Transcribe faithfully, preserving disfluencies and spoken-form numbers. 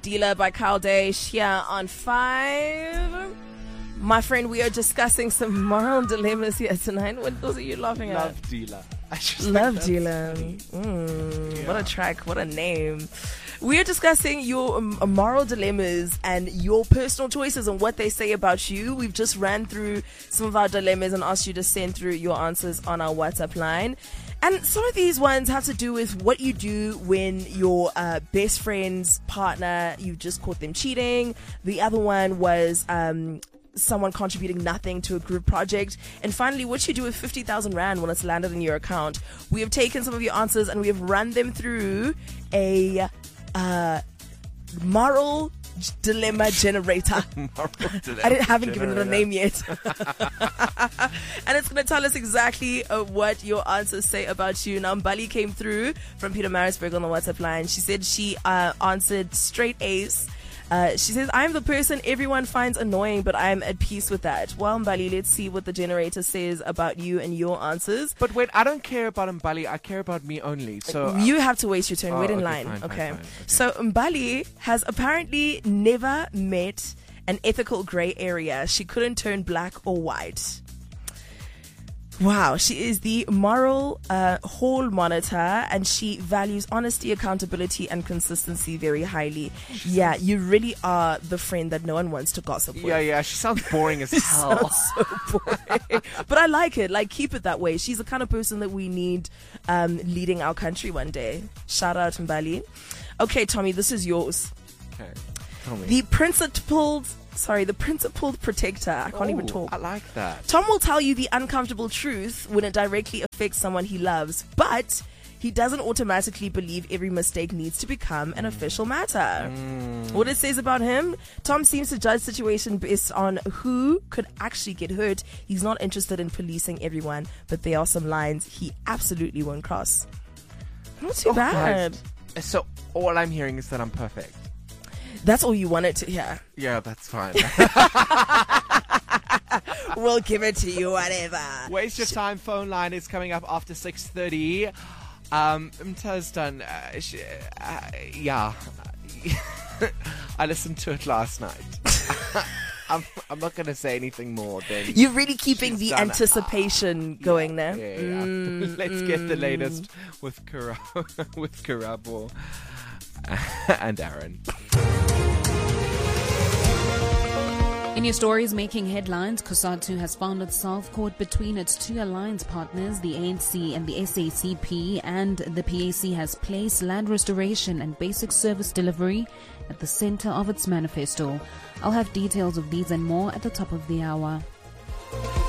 Dealer by Kyle Dash here on five. My friend, we are discussing some moral dilemmas here tonight. What are you laughing at? Love Dealer. I just Love think Dealer. that's Mm, Yeah. What a track. What a name. We are discussing your um, moral dilemmas and your personal choices and what they say about you. We've just ran through some of our dilemmas and asked you to send through your answers on our WhatsApp line. And some of these ones have to do with what you do when your uh, best friend's partner, you just caught them cheating. The other one was um, someone contributing nothing to a group project. And finally, what you do with fifty thousand rand when it's landed in your account. We have taken some of your answers and we have run them through a uh, moral dilemma generator. I didn't, haven't given it a name yet. And it's going to tell us exactly uh, what your answers say about you. Now, Mbali came through from Peter Marisburg on the WhatsApp line. She said she uh, answered straight A's. Uh, she says, I'm the person everyone finds annoying, but I'm at peace with that. Well, Mbali, let's see what the generator says about you and your answers. But wait, I don't care about Mbali. I care about me only. So you have to wait your turn. Oh, Wait in okay, line. fine, fine, okay. fine, okay. So Mbali has apparently never met an ethical gray area. She couldn't turn black or white. Wow, she is the moral uh, hall monitor, and she values honesty, accountability, and consistency very highly. Yeah, you really are the friend that no one wants to gossip with. Yeah, yeah. She sounds boring as hell. Sounds so boring. But I like it. Like, keep it that way. She's the kind of person that we need um, leading our country one day. Shout out to Mbali. Okay, Tommy, this is yours. Okay, tell me. The principled, sorry, the principled protector. I can't even Ooh, talk. I like that. Tom will tell you the uncomfortable truth when it directly affects someone he loves, but he doesn't automatically believe every mistake needs to become an official matter. Mm. What it says about him, Tom seems to judge situation based on who could actually get hurt. He's not interested in policing everyone, but there are some lines he absolutely won't cross. Not too Oh, bad. right. So all I'm hearing is that I'm perfect. That's all you wanted to hear. Yeah, that's fine. We'll give it to you, whatever. Waste your time. Phone line is coming up after six thirty. Um, Mta's done. Uh, sh- uh, yeah, I listened to it last night. I'm, I'm not going to say anything more than You're really keeping she's the done- anticipation going there. Yeah, yeah, yeah. Mm, Let's get the mm. latest with Kara- with Karabo and Aaron. In your stories making headlines, COSATU has found itself caught between its two alliance partners, the A N C and the S A C P, and the P A C has placed land restoration and basic service delivery at the center of its manifesto. I'll have details of these and more at the top of the hour.